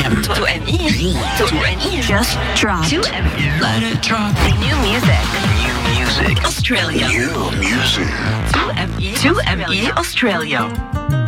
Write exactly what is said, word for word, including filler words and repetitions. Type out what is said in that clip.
two M E. two M E. Just drop. two M E. Let it drop. New music. New music. Australia. New music. two M E. two M E Australia.